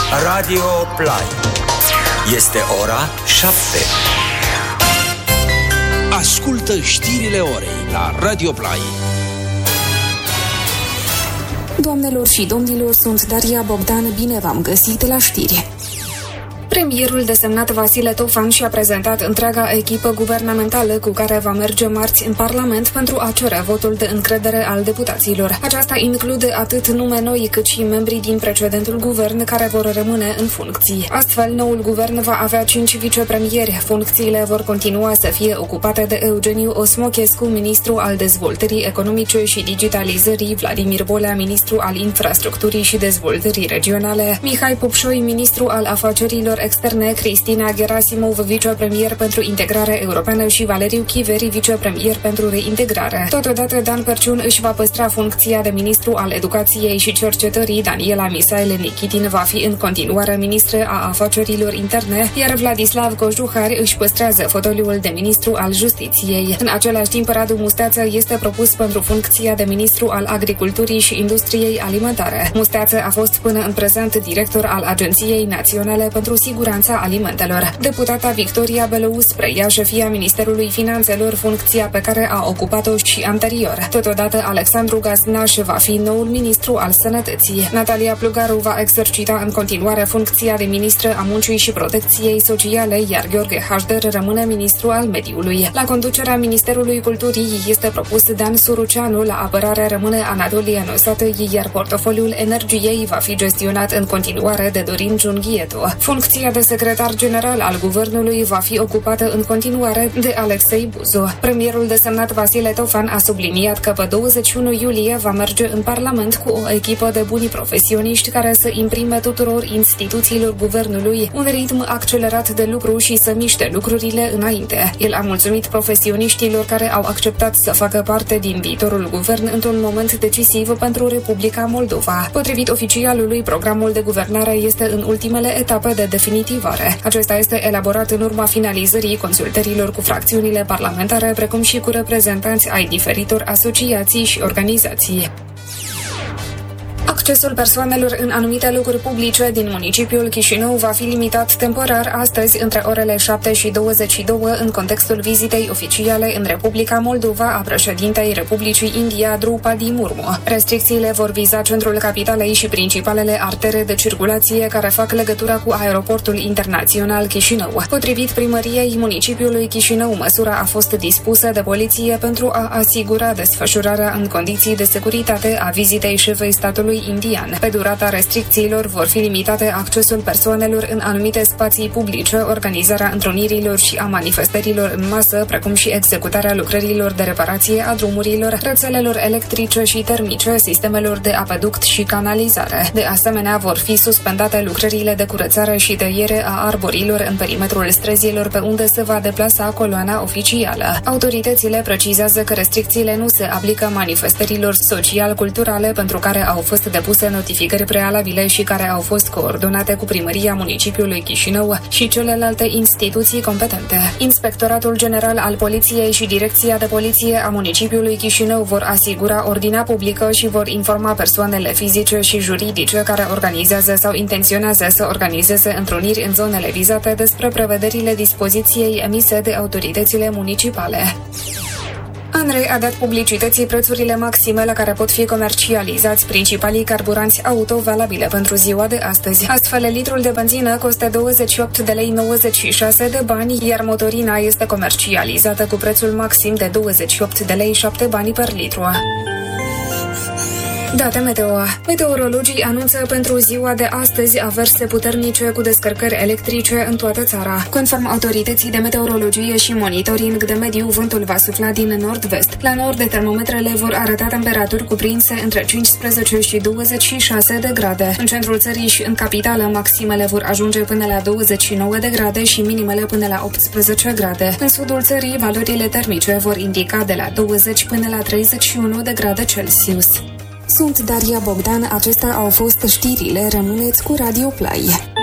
Radio Play. Este ora 7. Ascultă știrile orei la Radio Play. Doamnelor și domnilor, sunt Daria Bogdan, bine v-am găsit la știri. Premierul desemnat Vasile Tofan și-a prezentat întreaga echipă guvernamentală cu care va merge marți în Parlament pentru a cere votul de încredere al deputaților. Aceasta include atât nume noi cât și membrii din precedentul guvern care vor rămâne în funcții. Astfel, noul guvern va avea 5 vicepremieri. Funcțiile vor continua să fie ocupate de Eugeniu Osmochescu, ministru al dezvoltării economice și digitalizării, Vladimir Bolea, ministru al infrastructurii și dezvoltării regionale, Mihai Popșoi, ministru al afacerilor externe, Cristina Gerasimov, vicepremier pentru integrare europeană și Valeriu Chiveri, vicepremier pentru reintegrare. Totodată, Dan Perciun își va păstra funcția de ministru al educației și cercetării, Daniela Misail Nichitin va fi în continuare ministră a afacerilor interne, iar Vladislav Cojuhari își păstrează fotoliul de ministru al justiției. În același timp, Radu Musteață este propus pentru funcția de ministru al agriculturii și industriei alimentare. Musteață a fost până în prezent director al Agenției Naționale pentru Siguranța Alimentelor. Deputata Victoria Belous preia șefia Ministerului Finanțelor, funcția pe care a ocupat-o și anterior. Totodată, Alexandru Gaznaș va fi noul ministru al Sănătății. Natalia Plugaru va exercita în continuare funcția de ministră a Muncii și Protecției Sociale, iar Gheorghe Hașder rămâne ministru al Mediului. La conducerea Ministerului Culturii este propus Dan Suruceanu, la apărare rămâne Anatolie Nosatăi, iar portofoliul energiei va fi gestionat în continuare de Dorin Giunghieto. Funcția de secretar general al guvernului va fi ocupată în continuare de Alexei Buzu. Premierul desemnat Vasile Tofan a subliniat că pe 21 iulie va merge în Parlament cu o echipă de buni profesioniști care să imprime tuturor instituțiilor guvernului un ritm accelerat de lucru și să miște lucrurile înainte. El a mulțumit profesioniștilor care au acceptat să facă parte din viitorul guvern într-un moment decisiv pentru Republica Moldova. Potrivit oficialului, programul de guvernare este în ultimele etape de definitivare. Acesta este elaborat în urma finalizării consultărilor cu fracțiunile parlamentare, precum și cu reprezentanți ai diferitor asociații și organizații. Accesul persoanelor în anumite locuri publice din municipiul Chișinău va fi limitat temporar astăzi între orele 7 și 22 în contextul vizitei oficiale în Republica Moldova a președintei Republicii India, Draupadi Murmu. Restricțiile vor viza centrul capitalei și principalele artere de circulație care fac legătura cu aeroportul internațional Chișinău. Potrivit primăriei municipiului Chișinău, măsura a fost dispusă de poliție pentru a asigura desfășurarea în condiții de securitate a vizitei șefei statului indian. Pe durata restricțiilor vor fi limitate accesul persoanelor în anumite spații publice, organizarea întrunirilor și a manifestărilor în masă, precum și executarea lucrărilor de reparație a drumurilor, rețelelor electrice și termice, sistemelor de apeduct și canalizare. De asemenea, vor fi suspendate lucrările de curățare și tăiere a arborilor în perimetrul străzilor pe unde se va deplasa coloana oficială. Autoritățile precizează că restricțiile nu se aplică manifestărilor social-culturale pentru care au fost depuse notificări prealabile și care au fost coordonate cu primăria municipiului Chișinău și celelalte instituții competente. Inspectoratul General al Poliției și Direcția de Poliție a municipiului Chișinău vor asigura ordinea publică și vor informa persoanele fizice și juridice care organizează sau intenționează să organizeze întruniri în zonele vizate despre prevederile dispoziției emise de autoritățile municipale. ANRE a dat publicității prețurile maxime la care pot fi comercializați principalii carburanți auto valabile pentru ziua de astăzi. Astfel, litrul de benzină costă 28 lei 96 de bani, iar motorina este comercializată cu prețul maxim de 28 lei 7 bani per litru. Date meteo. Meteorologii anunță pentru ziua de astăzi averse puternice cu descărcări electrice în toată țara. Conform autorității de meteorologie și monitoring de mediu, vântul va sufla din nord-vest. La nord, termometrele vor arăta temperaturi cuprinse între 15 și 26 de grade. În centrul țării și în capitală, maximele vor ajunge până la 29 de grade și minimele până la 18 grade. În sudul țării, valorile termice vor indica de la 20 până la 31 de grade Celsius. Sunt Daria Bogdan, acestea au fost știrile, rămâneți cu Radio Play.